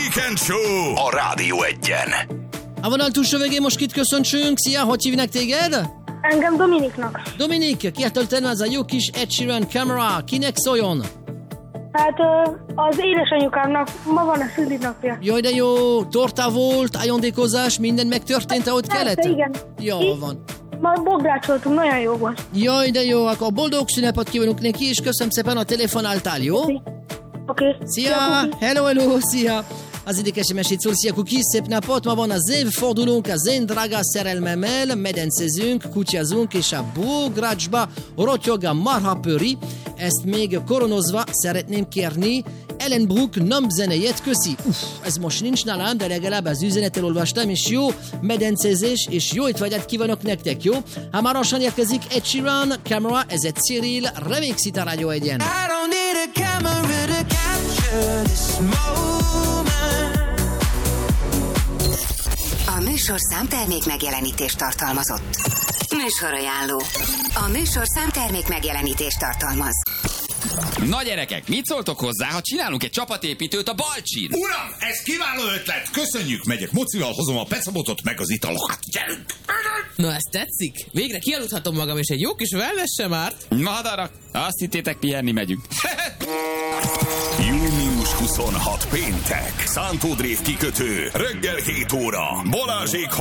Weekend Show a Rádió Egyen. A vonal túlsó végén most kit köszöntsünk. Szia, hogy hívnak téged? Engem Dominiknak. Dominik, kiáltal tenni az a jó kis Ed Sheeran Camera. Kinek szóljon? Hát az édesanyukámnak ma van a szülinapja. Jaj, de jó, torta volt, ajándékozás, minden megtörtént, ahogy kellett? Persze, igen. Jól van. Ma bográcsoltunk, nagyon jó volt. Jaj, de jó, akkor boldog szünapot kívánunk neki, és köszönöm szépen a telefonáltál, jó? Oké. Szia, hello, szia! Az idékes mesét szól, szia Kuki, szép napot! Ma van az évfordulónk az én drága szerelmemmel, medencezünk, kutyázunk, és a bográcsba rotyog a marhapöri. Ezt még koronozva szeretném kérni Ellen Brook zenéjét, köszi! Ez most nincs nálam, de legalább az üzenetet olvastam, és jó medencezés, és jó étvágyat kívánok nektek, jó? Hamarosan érkezik Ed Sheeran, Camera, ez egy Cyril, remix itt a Rádió Egyen. I don't need a camera to capture this moment. A műsorszám termék megjelenítést tartalmazott. Műsorajánló. A műsorszám termék megjelenítést tartalmaz. Na gyerekek, mit szóltok hozzá, ha csinálunk egy csapatépítőt a Balcsin? Uram, ez kiváló ötlet! Köszönjük, megyek mocival, hozom a pecabotot meg az italokat. Gyerünk! Na, ez tetszik? Végre kialudhatom magam, és egy jó kis wellness sem árt. Madarak, azt hittétek, pihenni megyünk. Június 26 péntek. Szántódrév kikötő. Reggel 7 óra. Balázsék